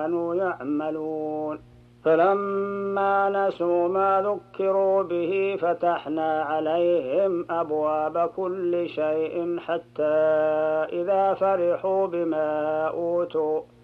كانوا يعملون. فلما نسوا ما ذكروا به فتحنا عليهم أبواب كل شيء حتى إذا فرحوا بما أوتوا